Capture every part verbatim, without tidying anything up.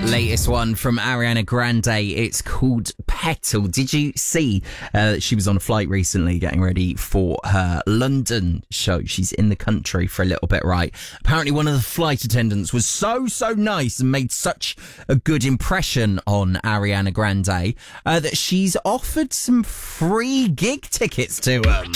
latest one from Ariana Grande. It's called Petal. Did you see uh, she was on a flight recently getting ready for her London show? She's in the country for a little bit, right? Apparently one of the flight attendants was so, so nice and made such a good impression on Ariana Grande uh, that she's offered some free gig tickets to them.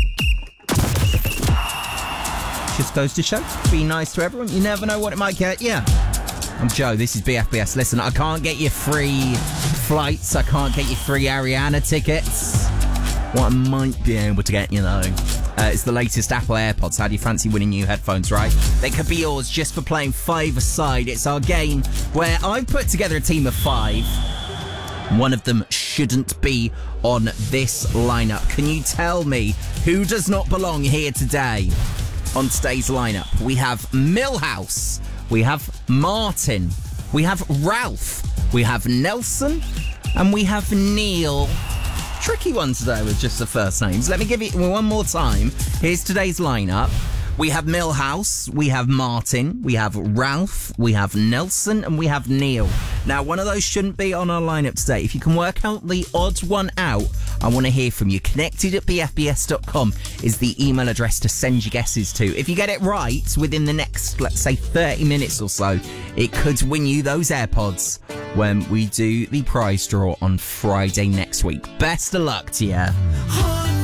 Just goes to show, be nice to everyone. You never know what it might get. Yeah. I'm Joe, this is B F B S. Listen, I can't get you free flights. I can't get you free Ariana tickets. What I might be able to get, you know, uh, is the latest Apple AirPods. How do you fancy winning new headphones, right? They could be yours just for playing five-a-side. It's our game where I've put together a team of five. One of them shouldn't be on this lineup. Can you tell me who does not belong here today? On today's lineup, we have Millhouse. We have Martin, we have Ralph, we have Nelson, and we have Neil. Tricky one today with just the first names. Let me give you one more time. Here's today's lineup. We have Millhouse, we have Martin, we have Ralph, we have Nelson, and we have Neil. Now, one of those shouldn't be on our lineup today. If you can work out the odd one out, I want to hear from you. Connected at b f b s dot com is the email address to send your guesses to. If you get it right within the next, let's say, thirty minutes or so, it could win you those AirPods when we do the prize draw on Friday next week. Best of luck to you.